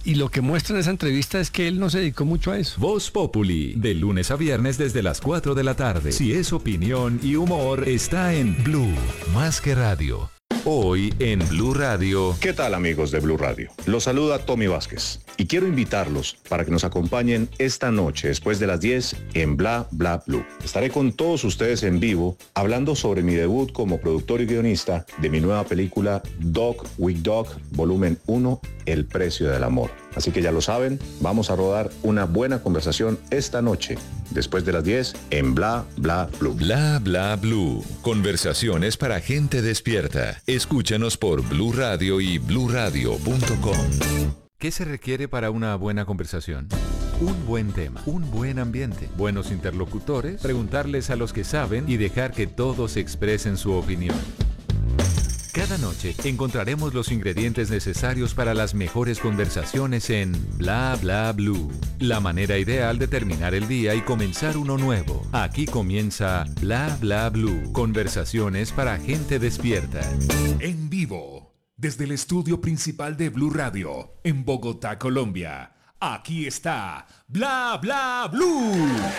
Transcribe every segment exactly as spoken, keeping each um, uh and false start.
y lo que muestra en esa entrevista es que él no se dedicó mucho a eso. Voz Populi, de lunes a viernes desde las cuatro de la tarde. Si es opinión y humor, está en Blue, más que radio. Hoy en Blue Radio. ¿Qué tal, amigos de Blue Radio? Los saluda Tommy Vázquez y quiero invitarlos para que nos acompañen esta noche después de las diez en Bla Bla Blue. Estaré con todos ustedes en vivo hablando sobre mi debut como productor y guionista de mi nueva película Dog Week Dog Volumen uno, El precio del amor. Así que ya lo saben, vamos a rodar una buena conversación esta noche, después de las diez, en Bla Bla Blue. Bla Bla Blue. Conversaciones para gente despierta. Escúchanos por Blue Radio y blue radio punto com. ¿Qué se requiere para una buena conversación? Un buen tema, un buen ambiente, buenos interlocutores, preguntarles a los que saben y dejar que todos expresen su opinión. Cada noche encontraremos los ingredientes necesarios para las mejores conversaciones en Bla Bla Blue. La manera ideal de terminar el día y comenzar uno nuevo. Aquí comienza Bla Bla Blue. Conversaciones para gente despierta. En vivo, desde el estudio principal de Blue Radio, en Bogotá, Colombia. Aquí está Bla Bla Blue.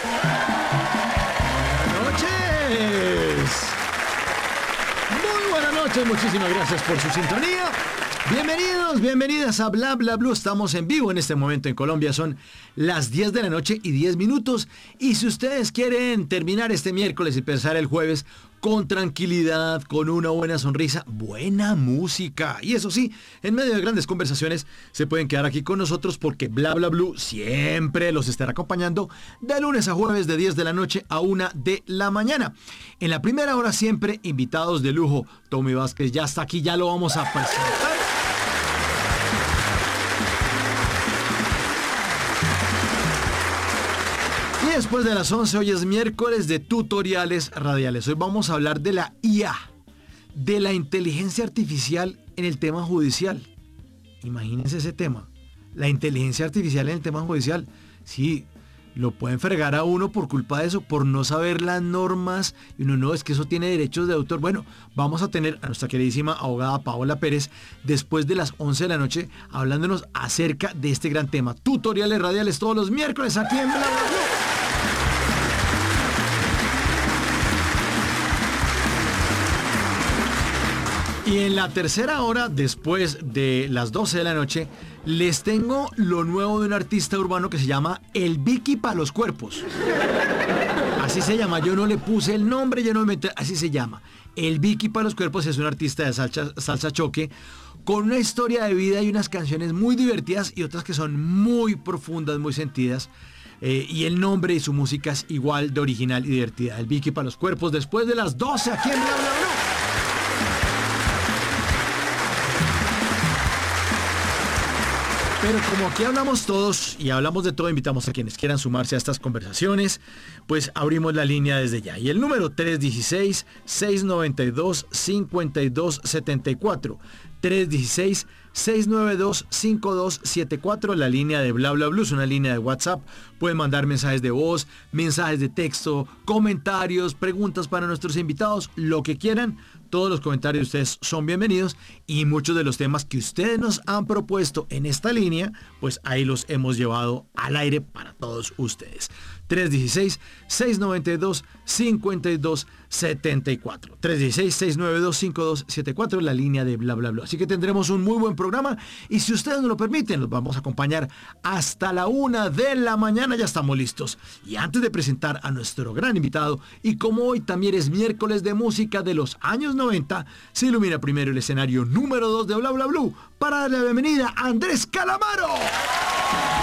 Buenas noches. Muy buenas noches, muchísimas gracias por su sintonía. Bienvenidos, bienvenidas a Bla Bla Blue. Estamos en vivo en este momento en Colombia. Son las diez de la noche y diez minutos. Y si ustedes quieren terminar este miércoles y empezar el jueves con tranquilidad, con una buena sonrisa, buena música. Y eso sí, en medio de grandes conversaciones, se pueden quedar aquí con nosotros porque Bla Bla Blue siempre los estará acompañando de lunes a jueves de diez de la noche a una de la mañana. En la primera hora siempre invitados de lujo. Tommy Vázquez ya está aquí, ya lo vamos a presentar. Y después de las once, hoy es miércoles de tutoriales radiales. Hoy vamos a hablar de la I A, de la inteligencia artificial en el tema judicial. Imagínense ese tema, la inteligencia artificial en el tema judicial. Sí, lo pueden fregar a uno por culpa de eso, por no saber las normas. Y uno, no, es que eso tiene derechos de autor. Bueno, vamos a tener a nuestra queridísima abogada Paola Pérez después de las once de la noche hablándonos acerca de este gran tema. Tutoriales radiales todos los miércoles aquí en Bla Bla Bla. Y en la tercera hora, después de las doce de la noche, les tengo lo nuevo de un artista urbano que se llama El Vicky para los cuerpos. Así se llama, yo no le puse el nombre, yo no me metí, así se llama. El Vicky para los cuerpos es un artista de salsa, salsa choque con una historia de vida y unas canciones muy divertidas y otras que son muy profundas, muy sentidas. Eh, y el nombre y su música es igual de original y divertida. El Vicky para los cuerpos después de las doce aquí en Bla Bla Bla. Pero como aquí hablamos todos y hablamos de todo, invitamos a quienes quieran sumarse a estas conversaciones, pues abrimos la línea desde ya. Y el número tres uno seis, seis nueve dos, cinco dos siete cuatro. tres uno seis, seis nueve dos, cinco dos siete cuatro, la línea de Bla Bla Blue, es una línea de WhatsApp. Pueden mandar mensajes de voz, mensajes de texto, comentarios, preguntas para nuestros invitados, lo que quieran. Todos los comentarios de ustedes son bienvenidos y muchos de los temas que ustedes nos han propuesto en esta línea, pues ahí los hemos llevado al aire para todos ustedes. tres uno seis, seis nueve dos, cinco dos siete cuatro. tres uno seis, seis nueve dos, cinco dos siete cuatro, la línea de Bla Bla Bla. Así que tendremos un muy buen programa y si ustedes nos lo permiten, los vamos a acompañar hasta la una de la mañana. Ya estamos listos. Y antes de presentar a nuestro gran invitado, y como hoy también es miércoles de música de los años noventa, se ilumina primero el escenario número dos de Bla Bla Blue para darle la bienvenida a Andrés Calamaro.